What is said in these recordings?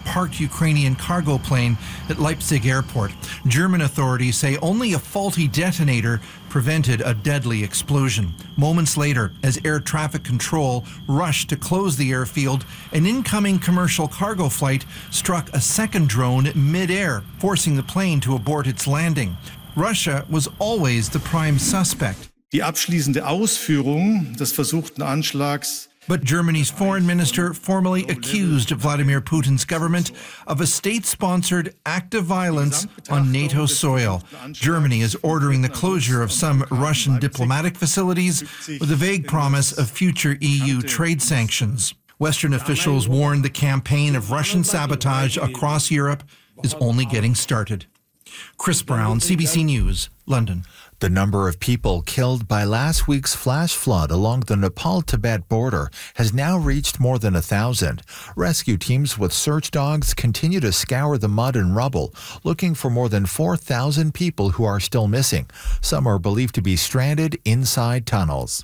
parked Ukrainian cargo plane at Leipzig airport. German authorities say only a faulty detonator prevented a deadly explosion. Moments later, as air traffic control rushed to close the airfield, an incoming commercial cargo flight struck a second drone mid-air, forcing the plane to abort its landing. Russia was always the prime suspect. Die abschließende Ausführung des versuchten Anschlags. But Germany's foreign minister formally accused Vladimir Putin's government of a state-sponsored act of violence on NATO soil. Germany is ordering the closure of some Russian diplomatic facilities with a vague promise of future EU trade sanctions. Western officials warned the campaign of Russian sabotage across Europe is only getting started. Chris Brown, CBC News, London. The number of people killed by last week's flash flood along the Nepal-Tibet border has now reached more than 1,000. Rescue teams with search dogs continue to scour the mud and rubble, looking for more than 4,000 people who are still missing. Some are believed to be stranded inside tunnels.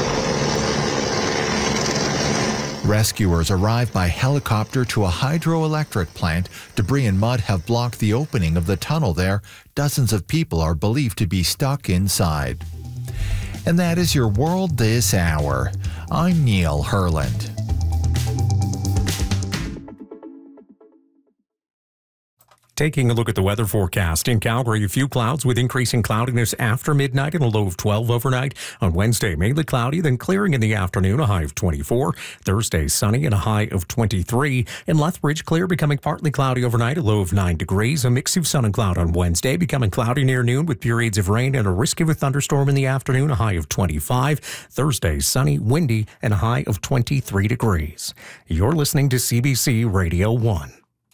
Rescuers arrived by helicopter to a hydroelectric plant. Debris and mud have blocked the opening of the tunnel there. Dozens of people are believed to be stuck inside. And that is your World This Hour. I'm Neil Herland. Taking a look at the weather forecast. In Calgary, a few clouds with increasing cloudiness after midnight and a low of 12 overnight. On Wednesday, mainly cloudy, then clearing in the afternoon, a high of 24. Thursday, sunny and a high of 23. In Lethbridge, clear, becoming partly cloudy overnight, a low of 9 degrees. A mix of sun and cloud on Wednesday, becoming cloudy near noon with periods of rain and a risk of a thunderstorm in the afternoon, a high of 25. Thursday, sunny, windy, and a high of 23 degrees. You're listening to CBC Radio 1.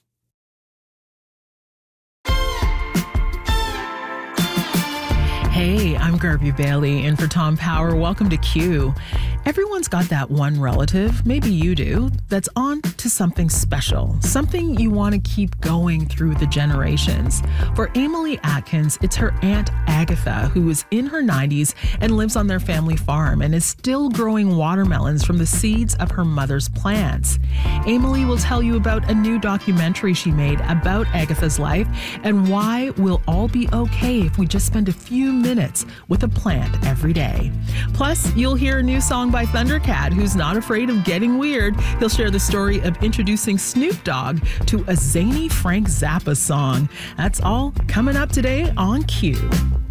Hey, I'm Garby Bailey, in for Tom Power. Welcome to Q. Everyone's got that one relative, maybe you do, that's on to something special, something you want to keep going through the generations. For Emily Atkins, it's her Aunt Agatha, who is in her 90s and lives on their family farm and is still growing watermelons from the seeds of her mother's plants. Emily will tell you about a new documentary she made about Agatha's life and why we'll all be okay if we just spend a few minutes with a plant every day. Plus, you'll hear a new song by Thundercat, who's not afraid of getting weird. He'll share the story of introducing Snoop Dogg to a zany Frank Zappa song. That's all coming up today on Q.